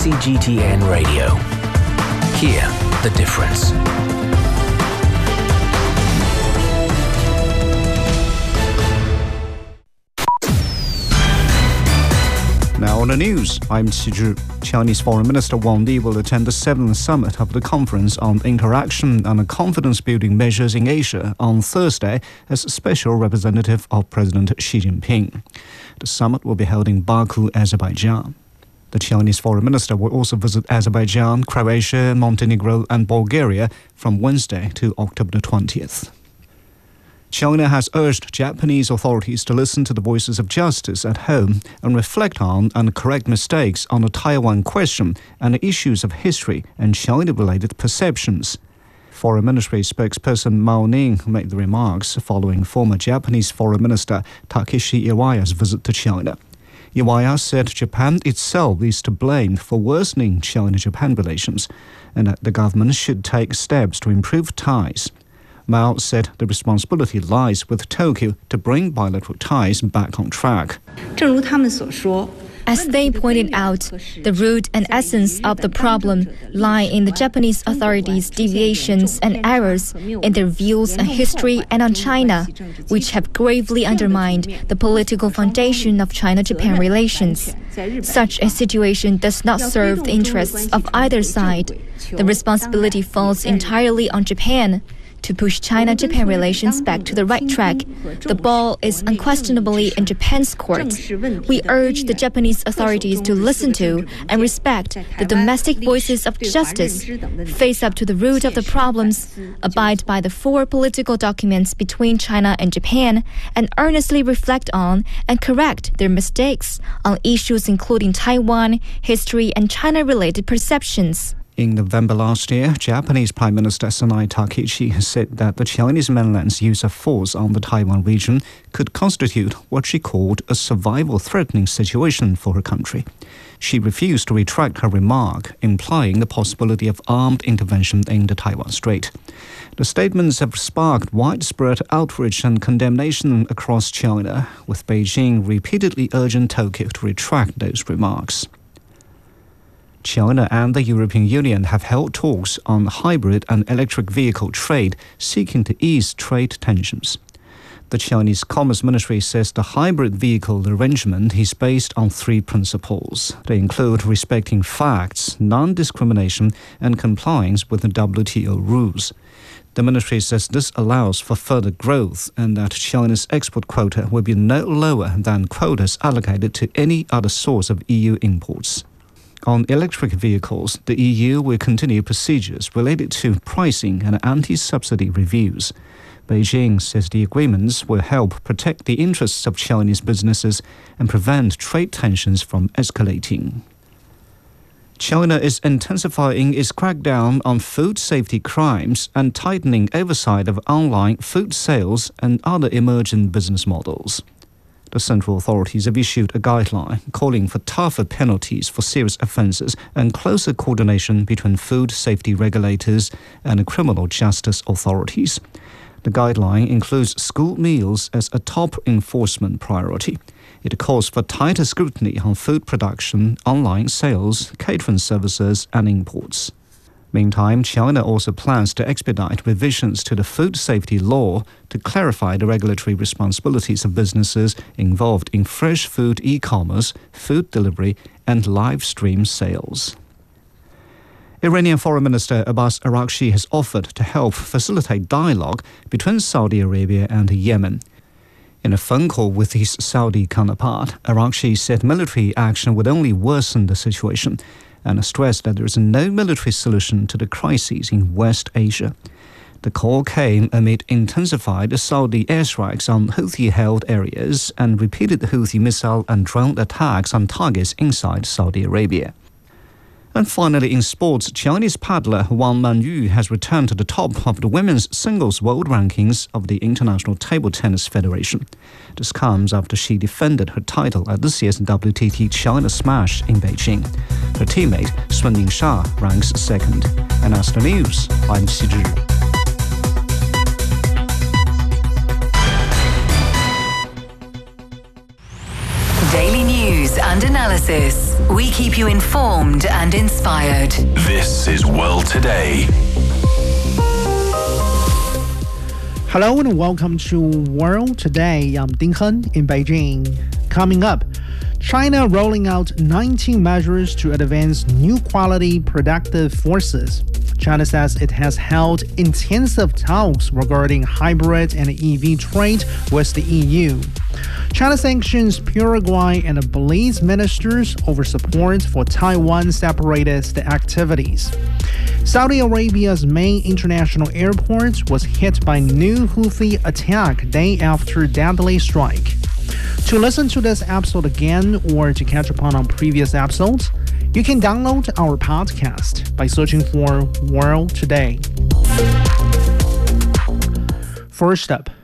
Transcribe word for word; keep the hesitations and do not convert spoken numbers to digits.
C G T N Radio. Hear the difference. Now on the news, I'm Qi Zhi. Chinese Foreign Minister Wang Di will attend the seventh summit of the Conference on Interaction and Confidence-Building Measures in Asia on Thursday as special representative of President Xi Jinping. The summit will be held in Baku, Azerbaijan. The Chinese Foreign Minister will also visit Azerbaijan, Croatia, Montenegro and Bulgaria from Wednesday to October twentieth. China has urged Japanese authorities to listen to the voices of justice at home and reflect on and correct mistakes on the Taiwan question and the issues of history and China-related perceptions. Foreign Ministry spokesperson Mao Ning made the remarks following former Japanese Foreign Minister Takeshi Iwaya's visit to China. Iwaya said Japan itself is to blame for worsening China-Japan relations and that the government should take steps to improve ties. Mao said the responsibility lies with Tokyo to bring bilateral ties back on track. As they pointed out, the root and essence of the problem lie in the Japanese authorities' deviations and errors in their views on history and on China, which have gravely undermined the political foundation of China-Japan relations. Such a situation does not serve the interests of either side. The responsibility falls entirely on Japan to push China-Japan relations back to the right track. The ball is unquestionably in Japan's court. We urge the Japanese authorities to listen to and respect the domestic voices of justice, face up to the root of the problems, abide by the four political documents between China and Japan, and earnestly reflect on and correct their mistakes on issues including Taiwan, history, and China-related perceptions. In November last year, Japanese Prime Minister Sanai Takaichi said that the Chinese mainland's use of force on the Taiwan region could constitute what she called a survival-threatening situation for her country. She refused to retract her remark, implying the possibility of armed intervention in the Taiwan Strait. The statements have sparked widespread outrage and condemnation across China, with Beijing repeatedly urging Tokyo to retract those remarks. China and the European Union have held talks on hybrid and electric vehicle trade, seeking to ease trade tensions. The Chinese Commerce Ministry says the hybrid vehicle arrangement is based on three principles. They include respecting facts, non-discrimination, and compliance with the W T O rules. The ministry says this allows for further growth and that China's export quota will be no lower than quotas allocated to any other source of E U imports. On electric vehicles, the E U will continue procedures related to pricing and anti-subsidy reviews. Beijing says the agreements will help protect the interests of Chinese businesses and prevent trade tensions from escalating. China is intensifying its crackdown on food safety crimes and tightening oversight of online food sales and other emerging business models. The central authorities have issued a guideline calling for tougher penalties for serious offences and closer coordination between food safety regulators and criminal justice authorities. The guideline includes school meals as a top enforcement priority. It calls for tighter scrutiny on food production, online sales, catering services and imports. Meantime, China also plans to expedite revisions to the food safety law to clarify the regulatory responsibilities of businesses involved in fresh food e-commerce, food delivery, and live stream sales. Iranian Foreign Minister Abbas Araghchi has offered to help facilitate dialogue between Saudi Arabia and Yemen. In a phone call with his Saudi counterpart, Araghchi said military action would only worsen the situation and stressed that there is no military solution to the crises in West Asia. The call came amid intensified Saudi airstrikes on Houthi-held areas and repeated Houthi missile and drone attacks on targets inside Saudi Arabia. And finally, in sports, Chinese paddler Wang Manyu has returned to the top of the women's singles world rankings of the International Table Tennis Federation. This comes after she defended her title at this year's W T T China Smash in Beijing. Her teammate, Sun Yingsha, ranks second. And as the news, I'm Qi Zhi. Daily news and and analysis. We keep you informed and inspired. This is World Today. Hello and welcome to World Today. I'm Ding Hen in Beijing. Coming up, China rolling out nineteen measures to advance new quality productive forces. China says it has held intensive talks regarding hybrid and E V trade with the E U. China sanctions Paraguay and Belize ministers over support for Taiwan separatist activities. Saudi Arabia's main international airport was hit by new Houthi attack day after deadly strike. To listen to this episode again or to catch up on previous episodes, you can download our podcast by searching for World Today. First up,